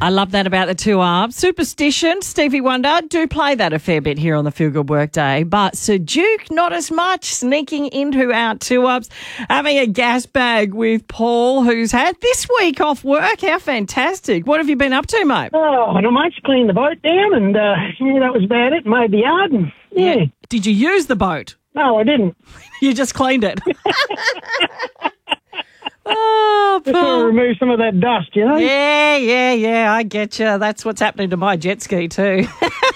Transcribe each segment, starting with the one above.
I love that about the 2-Up. Superstition, Stevie Wonder, do play that a fair bit here on the Feel Good Workday. But Sir Duke, not as much, sneaking into our 2-Ups, having a gas bag with Paul, who's had this week off work. How fantastic. What have you been up to, mate? Oh, not much. Cleaned the boat down and, that was about it. Mowed the yard and, yeah. Did you use the boat? No, I didn't. You just cleaned it. Oh, Just want to Paul. remove some of that dust, you know? Yeah, I get you. That's what's happening to my jet ski too.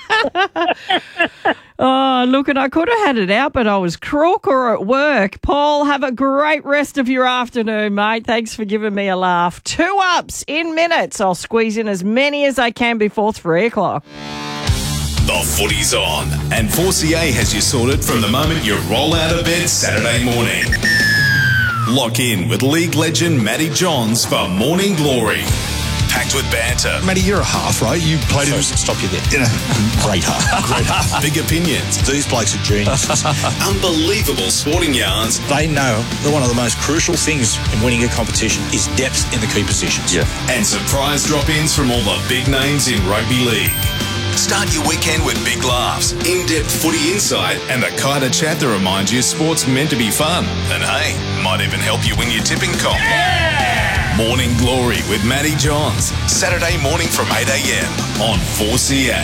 Oh, look, and I could have had it out, but I was crook or at work. Paul, have a great rest of your afternoon, mate. Thanks for giving me a laugh. 2-Ups in minutes. I'll squeeze in as many as I can before 3 o'clock. The footy's on, and 4CA has you sorted from the moment you roll out of bed Saturday morning. Lock in with league legend Matty Johns for Morning Glory. Packed with banter, Matty, you're a half, right? You played in... Stop you there. Great half. big opinions, These blokes are geniuses. unbelievable sporting yarns, They know that one of the most crucial things in winning a competition is depth in the key positions. Yeah. and surprise drop-ins from all the big names in rugby league. Start your weekend with big laughs, in-depth footy insight, and the kind of chat that reminds you sport's meant to be fun. And hey, might even help you win your tipping comp. Morning Glory with Matty Johns. Saturday morning from 8 a.m. on 4CA.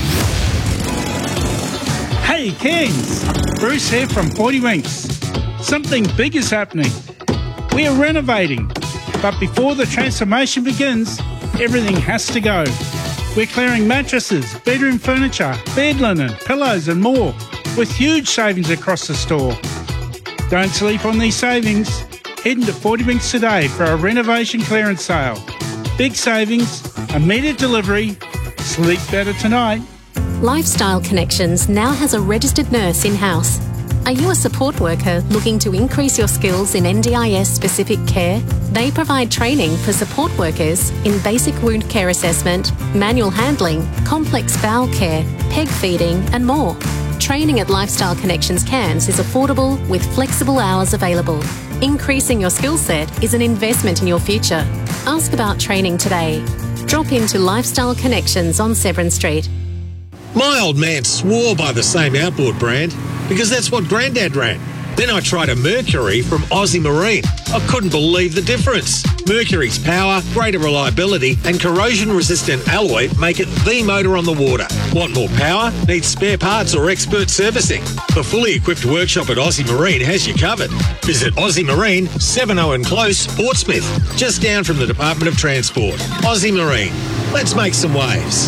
Hey Kings, Bruce here from 40 Winks. Something big is happening. We are renovating, but before the transformation begins, everything has to go. We're clearing mattresses, bedroom furniture, bed linen, pillows and more, with huge savings across the store. Don't sleep on these savings. Head into 40 Winks today for a renovation clearance sale. Big savings, immediate delivery, sleep better tonight. Lifestyle Connections now has a registered nurse in-house. Are you a support worker looking to increase your skills in NDIS-specific care? They provide training for support workers in basic wound care assessment, manual handling, complex bowel care, peg feeding and more. Training at Lifestyle Connections Cairns is affordable with flexible hours available. Increasing your skill set is an investment in your future. Ask about training today. Drop into Lifestyle Connections on Severn Street. My old man swore by the same outboard brand because that's what Grandad ran. Then I tried a Mercury from Aussie Marine. I couldn't believe the difference. Mercury's power, greater reliability and corrosion-resistant alloy make it the motor on the water. Want more power? Need spare parts or expert servicing? The fully equipped workshop at Aussie Marine has you covered. Visit Aussie Marine, 70 and Close, Portsmouth, just down from the Department of Transport. Aussie Marine. Let's make some waves.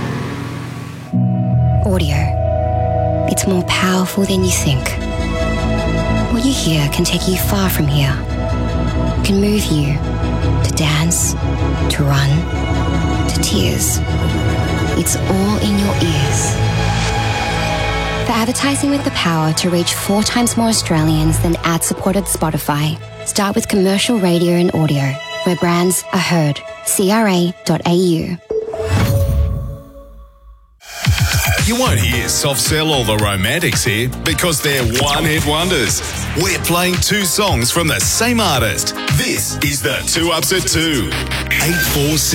Audio. It's more powerful than you think. What you hear can take you far from here. Can move you to dance, to run, to tears. It's all in your ears. For advertising with the power to reach 4 times more Australians than ad-supported Spotify, start with commercial radio and audio, where brands are heard. CRA.au. You won't hear soft sell all the romantics here because they're one-hit wonders. We're playing 2 songs from the same artist. This is the 2-Ups at 2. 846